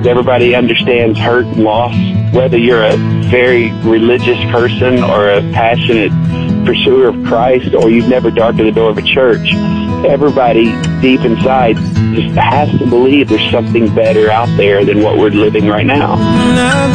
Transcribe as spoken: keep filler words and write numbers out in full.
Everybody understands hurt and loss, whether you're a very religious person or a passionate pursuer of Christ, or you've never darkened the door of a church. Everybody deep inside just has to believe there's something better out there than what we're living right now.